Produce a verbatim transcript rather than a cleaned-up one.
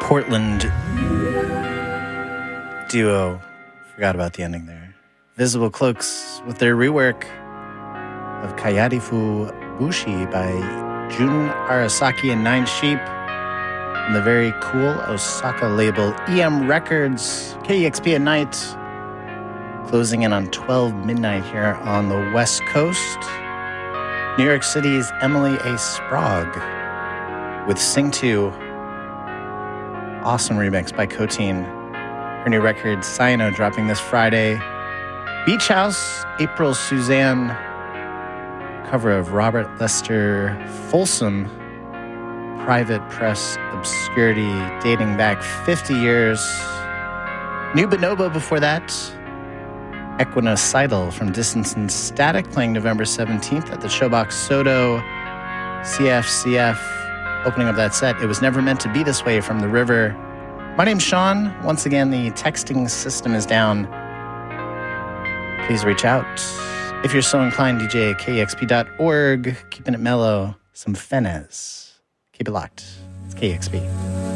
Portland duo. Forgot about the ending there. Visible Cloaks with their rework of Kayarifu Bushi by Jun Arasaki and Nine Sheep on the very cool Osaka label E M Records. K E X P at night, closing in on twelve midnight here on the West Coast. New York City's Emily A. Sprague with Sing two. Awesome remix by Coteen. Her new record, Cyano, dropping this Friday. Beach House, April Suzanne. Cover of Robert Lester Folsom. Private Press Obscurity, dating back fifty years. New Bonobo before that. Equinocidal from Distance and Static, playing November seventeenth at the Showbox Soto. C F C F opening up that set. It Was Never Meant to Be This Way from The River. My name's Sean. Once again, the texting system is down. Please reach out. If you're so inclined, D J at K E X P dot org. Keeping it mellow. Some Fenez. Keep it locked. It's K E X P.